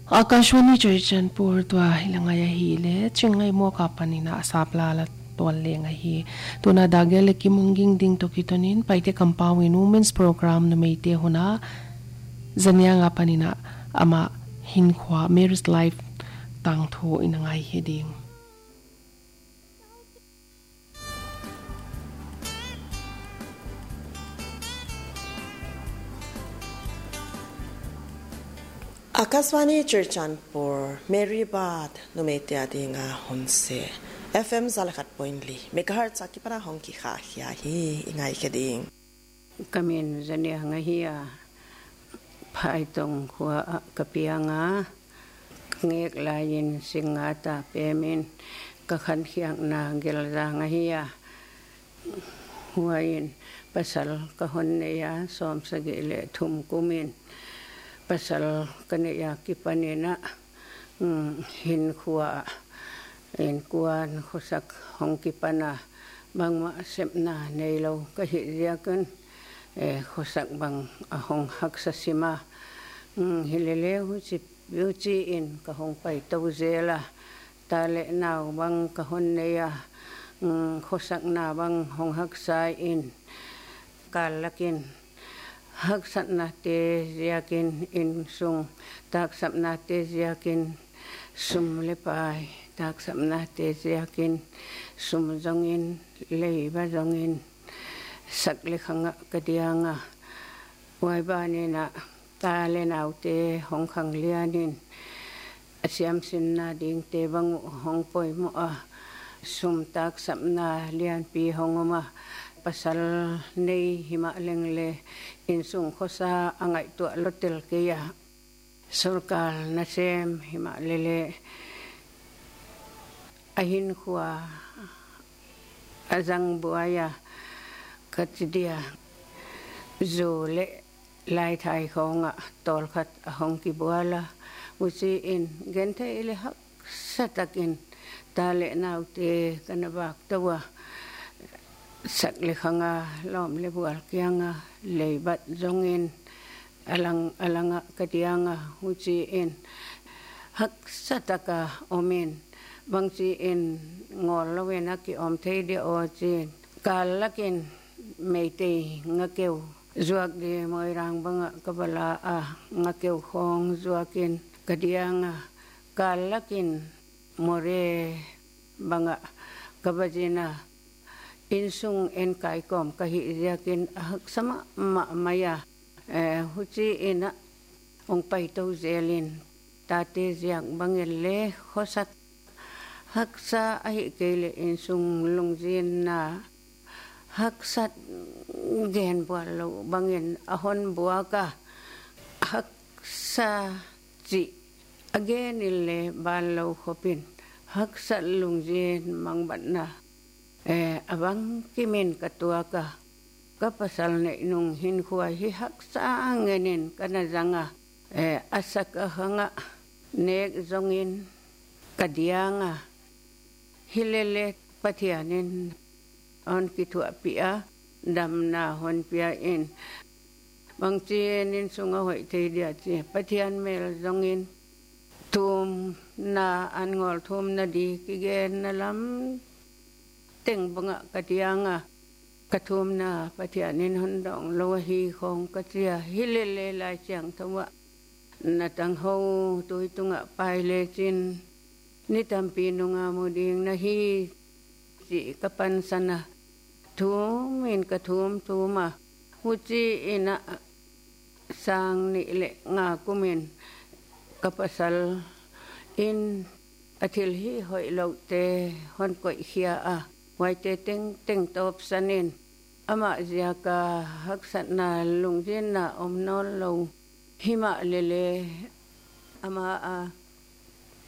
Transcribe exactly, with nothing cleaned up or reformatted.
Akashwani Churchanpur tua hilangaya hile chingai mo kapanina asapla la tuan lenga hi tuna dagel kimunging ding tokitonin paite kampawin women's program no meite huna zanya nga panina ama hinkhwa Mary's Life tangtho inangai heding Akaswani Churchanpur Mary Bad numete adinga honse F M zalakat pointli megahertz akipara hongki kha hia hi ingai keding kamin zania nga hiya phaitong khwa kapianga ngek lain singata pemin ka khan khiang na gelza nga hiya huain pasal ka honne ya som sagele thum kumin pasal kanya kipanina hin khua in kuan khosak hong kipana bang ma semna neilo ka hi yakan e khosak bang hong haksa sima hilele hu chi beauty in ka hong pai tawzela tale naw bang ka honne ya khosak na bang hong haksa in kalakin hak satna te yakin in sung tak sapna te yakin sum lepai tak sapna te yakin sum zongin leiba zongin sakle khanga kadianga wai bani na ta le nau te hong khang lianin asiam sinna ding te bang hong poi mo a sum tak sapna lian pi hongoma pasal nei hima lengle insung khosa angai tu lotel ke ya surkal nasem hima lele ahin khwa azang buaya katidia zole lai thai khonga tol khat hong ki buala usi in gente ile hak satakin tale naute kanabak tawa sakle khanga lom le bual kyanga leibat zongin alang alanga kadianga huchi in hak sataka omin bangchi in ngol lawena ki om thei de o chin kalakin meite ngakeu zuak de moirang banga kabala a ngakeu khong zuakin kadianga kalakin more banga kabajina insung en kai kom kahi yakin hak sama ma maya eh huchi ina ong pai to zelin tate ziak bangele khosat haksa ahi kele insung lungjin na haksat gen bwalo bangin ahon buaka haksa ji again ile balo khopin haksa lungjin mangbatna eh abang kimin katua ka kapasal ne nung hin khua hi hak sa ngenin kana zanga eh asak hanga nek zongin kadianga hilele pathianin on kitua pia damna hon pia in bang chienin sunga hoi thei dia chi pathian mel zongin tum na angol thum na di kigen na lam teng banga katianga kathum na pathianin hondong lohi khong katia hilele la chang thawa na tang ho tui tunga paile chin ni tampi nunga muding na hi si kapan sana thum in kathum thuma huchi ina sang ni le nga kumin kapasal in athil hi hoi lo te hon koi khia a wai te teng teng top sanin ama ziaka haksat na lungjin na omnol lo hima lele ama a